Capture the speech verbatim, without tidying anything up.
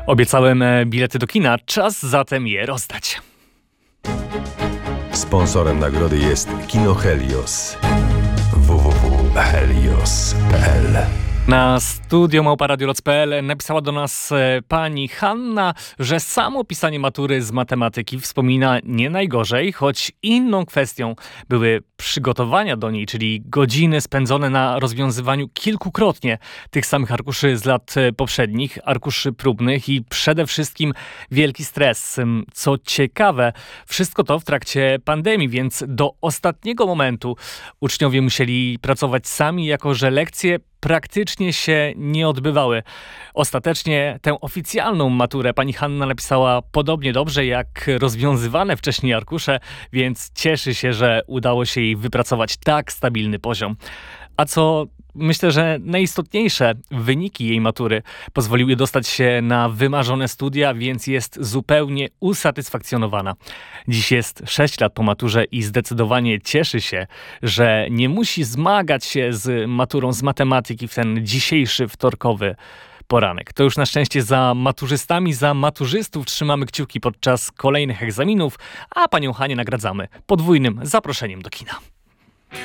Obiecałem bilety do kina, czas zatem je rozdać. Sponsorem nagrody jest Kino Helios. w w w kropka helios kropka p l. Na studio małpa radio loc kropka p l napisała do nas e, pani Hanna, że samo pisanie matury z matematyki wspomina nie najgorzej, choć inną kwestią były przygotowania do niej, czyli godziny spędzone na rozwiązywaniu kilkukrotnie tych samych arkuszy z lat poprzednich, arkuszy próbnych i przede wszystkim wielki stres. Co ciekawe, wszystko to w trakcie pandemii, więc do ostatniego momentu uczniowie musieli pracować sami, jako że lekcje praktycznie się nie odbywały. Ostatecznie tę oficjalną maturę pani Hanna napisała podobnie dobrze jak rozwiązywane wcześniej arkusze, więc cieszy się, że udało się jej wypracować tak stabilny poziom. A co myślę, że najistotniejsze, wyniki jej matury pozwoliły dostać się na wymarzone studia, więc jest zupełnie usatysfakcjonowana. Dziś jest sześć lat po maturze i zdecydowanie cieszy się, że nie musi zmagać się z maturą z matematyki w ten dzisiejszy wtorkowy poranek. To już na szczęście za maturzystami, za maturzystów trzymamy kciuki podczas kolejnych egzaminów, a panią Hanię nagradzamy podwójnym zaproszeniem do kina.